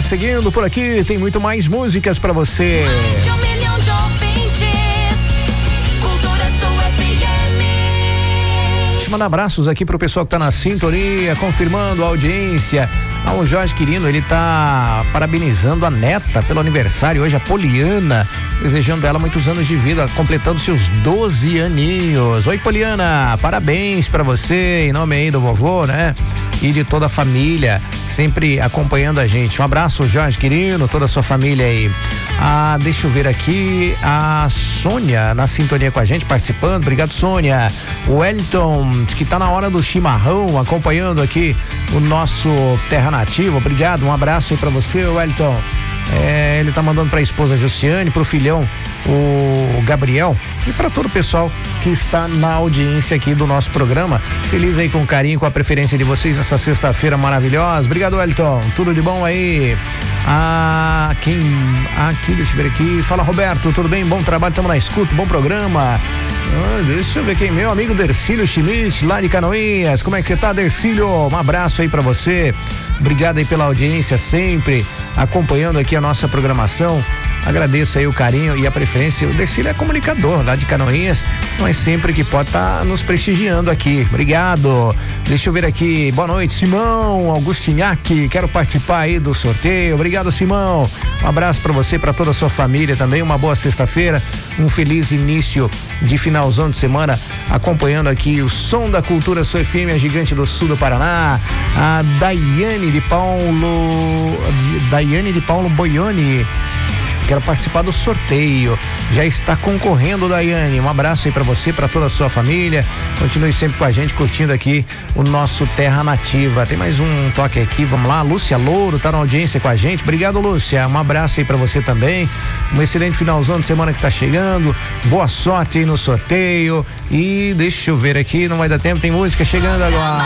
seguindo por aqui, tem muito mais músicas pra você. Mais de 1 milhão de ouvintes, Cultura Sul FM. Deixa eu mandar abraços aqui pro pessoal que tá na sintonia, confirmando a audiência. O Jorge Quirino, ele tá parabenizando a neta pelo aniversário hoje, a Poliana, desejando ela muitos anos de vida, completando seus 12 aninhos. Oi, Poliana, parabéns pra você, em nome aí do vovô, né? E de toda a família, sempre acompanhando a gente. Um abraço, Jorge Quirino, toda a sua família aí. Deixa eu ver aqui, a Sônia na sintonia com a gente, participando. Obrigado, Sônia. O Wellington, que tá na hora do chimarrão, acompanhando aqui o nosso Terra Nativa. Obrigado, um abraço aí pra você, Wellington. Ele tá mandando pra esposa Jussiane, pro filhão, o Gabriel, e para todo o pessoal que está na audiência aqui do nosso programa. Feliz aí com o carinho, com a preferência de vocês essa sexta-feira maravilhosa. Obrigado, Wellington. Tudo de bom aí. Deixa eu ver aqui. Fala, Roberto, tudo bem? Bom trabalho, estamos na escuta, bom programa. Deixa eu ver quem, meu amigo Dercílio Schmidt, lá de Canoinhas. Como é que você tá, Dercílio? Um abraço aí pra você. Obrigado aí pela audiência, sempre acompanhando aqui a nossa programação. Agradeço aí o carinho e a preferência. O Dercílio é comunicador lá de Canoinhas, mas sempre que pode tá nos prestigiando aqui. Obrigado. Deixa eu ver aqui. Boa noite, Simão Augustinhac. Quero participar aí do sorteio. Obrigado, Simão. Um abraço pra você, pra toda a sua família também. Uma boa sexta-feira. Um feliz início de finalzão de semana, acompanhando aqui o som da Cultura Sul FM, a gigante do sul do Paraná. A Daiane de Paulo Boioni. Quero participar do sorteio. Já está concorrendo, Daiane. Um abraço aí pra você, pra toda a sua família. Continue sempre com a gente, curtindo aqui o nosso Terra Nativa. Tem mais um toque aqui, vamos lá. Lúcia Louro tá na audiência com a gente. Obrigado, Lúcia. Um abraço aí pra você também. Um excelente finalzão de semana que tá chegando. Boa sorte aí no sorteio. E deixa eu ver aqui, não vai dar tempo, tem música chegando agora.